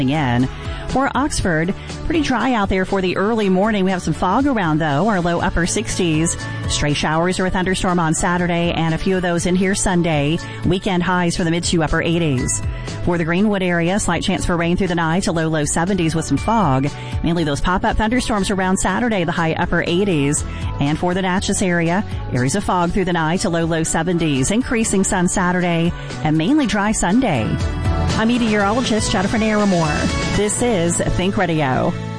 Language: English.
in. For Oxford, pretty dry out there for the early morning. We have some fog around, though. Our low upper 60s. Stray showers or a thunderstorm on Saturday, and a few of those in here Sunday. Weekend highs for the mid to upper 80s. For the Greenwood area, slight chance for rain through the night to low 70s with some fog. Mainly those pop-up thunderstorms around Saturday, the high upper 80s. And for the Natchez area, areas of fog through the night to low 70s. Increasing sun Saturday and mainly dry Sunday. I'm meteorologist Jennifer Naramore. This is Think Radio.